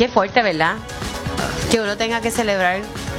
Qué fuerte, ¿verdad? Que uno tenga que celebrar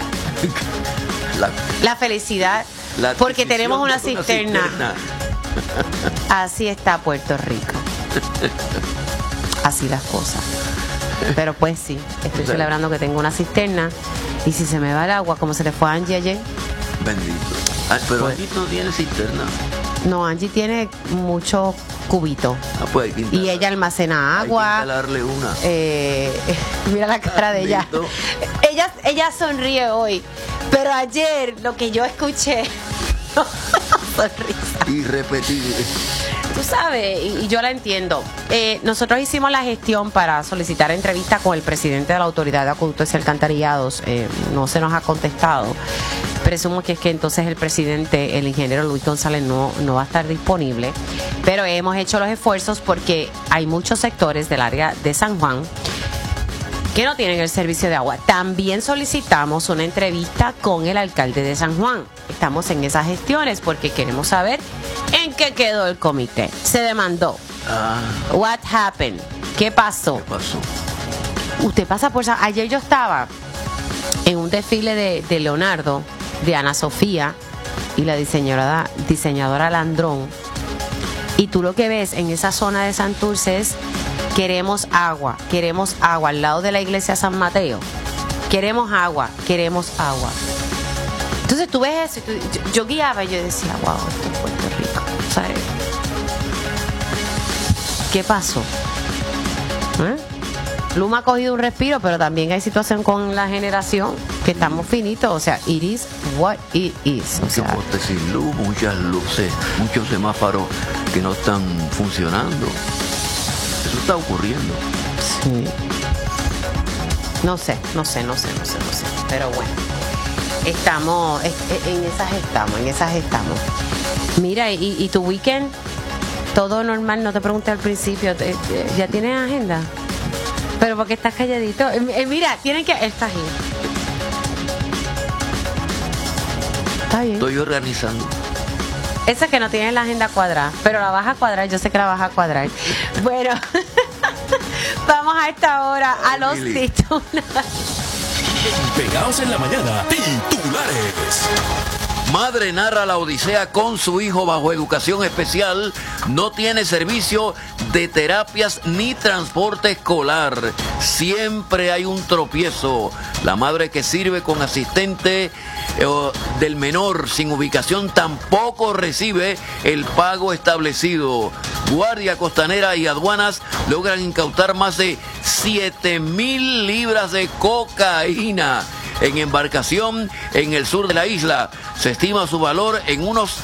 la felicidad porque tenemos una cisterna. Así está Puerto Rico. Así las cosas. Pero pues sí, estoy celebrando que tengo una cisterna. Y si se me va el agua, como se le fue a Angie ayer. Bendito. Pero pues, Angie no tiene cisterna. No, Angie tiene muchos cubitos. Pues y ella almacena agua. Hay que darle una. Mira la cara de ella. Ella sonríe hoy. Pero ayer lo que yo escuché. Sonrisa. Irrepetible. Tú sabes, y yo la entiendo. Nosotros hicimos la gestión para solicitar entrevista con el presidente de la Autoridad de Acueductos y Alcantarillados. No se nos ha contestado. Presumo que es que entonces el presidente, el ingeniero Luis González, no va a estar disponible. Pero hemos hecho los esfuerzos porque hay muchos sectores del área de San Juan que no tienen el servicio de agua. También solicitamos una entrevista con el alcalde de San Juan. Estamos en esas gestiones porque queremos saber en qué quedó el comité. Se demandó. What happened? ¿Qué pasó? Usted pasa por... Ayer yo estaba en un desfile de Leonardo, de Ana Sofía y la diseñadora Landrón. Y tú lo que ves en esa zona de Santurce es queremos agua al lado de la iglesia San Mateo. Queremos agua. Entonces tú ves eso, yo guiaba y yo decía, wow, esto es Puerto Rico, ¿sabes? ¿Qué pasó? Luma ha cogido un respiro, pero también hay situación con la generación que estamos finitos, o sea, it is what it is. Muchos postes sin luz, muchas luces, muchos semáforos que no están funcionando. Eso está ocurriendo. Sí. No sé. Pero bueno, estamos, en esas estamos. Mira, ¿y tu weekend? Todo normal, no te pregunté al principio. ¿Ya tienes agenda? Pero porque estás calladito. Mira, tienen que... Estás ahí. Está bien. Estoy organizando. Esa que no tienes la agenda cuadrada, pero la vas a cuadrar, yo sé que la vas a cuadrar. Bueno, vamos a esta hora a los titulares. Pegados en la mañana, titulares. Madre narra la odisea con su hijo bajo educación especial. No tiene servicio de terapias ni transporte escolar. Siempre hay un tropiezo. La madre que sirve con asistente del menor sin ubicación tampoco recibe el pago establecido. Guardia Costanera y Aduanas logran incautar más de 7,000 libras de cocaína en embarcación en el sur de la isla. Se estima su valor en unos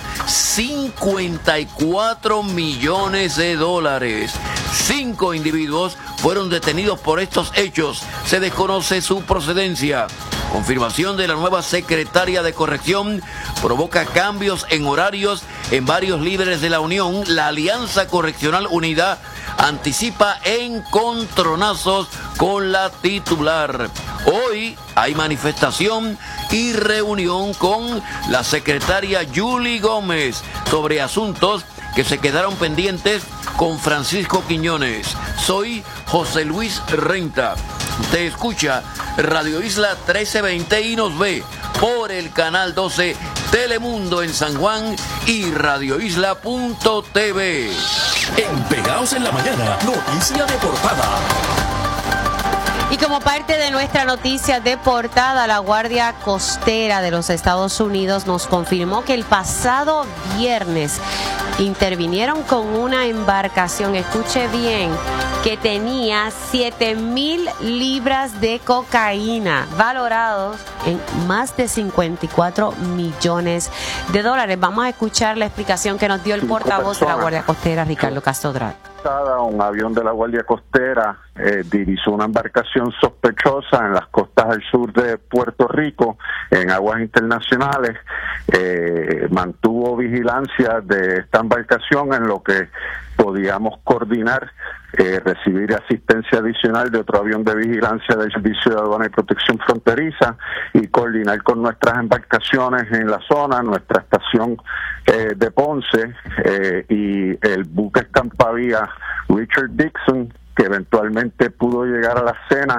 54 millones de dólares. 5 individuos fueron detenidos por estos hechos. Se desconoce su procedencia. Confirmación de la nueva secretaria de Corrección provoca cambios en horarios en varios líderes de la Unión. La Alianza Correccional Unida anticipa encontronazos con la titular. Hoy hay manifestación y reunión con la secretaria Julie Gómez sobre asuntos que se quedaron pendientes con Francisco Quiñones. Soy José Luis Renta. Usted escucha Radio Isla 1320 y nos ve por el canal 12 Telemundo en San Juan y radioisla.tv. En Pegados en la Mañana, noticia de portada. Y como parte de nuestra noticia de portada, la Guardia Costera de los Estados Unidos nos confirmó que el pasado viernes intervinieron con una embarcación, escuche bien, que tenía 7,000 libras de cocaína, valorados en más de 54 millones de dólares. Vamos a escuchar la explicación que nos dio el portavoz de la Guardia Costera, Ricardo Castrodrá. Un avión de la Guardia Costera divisó una embarcación sospechosa en las costas al sur de Puerto Rico, en aguas internacionales. Mantuvo vigilancia de esta embarcación en lo que podíamos coordinar, recibir asistencia adicional de otro avión de vigilancia del Servicio de Aduana y Protección Fronteriza y coordinar con nuestras embarcaciones en la zona, nuestra estación de Ponce y el buque escampavía Richard Dixon, que eventualmente pudo llegar a la escena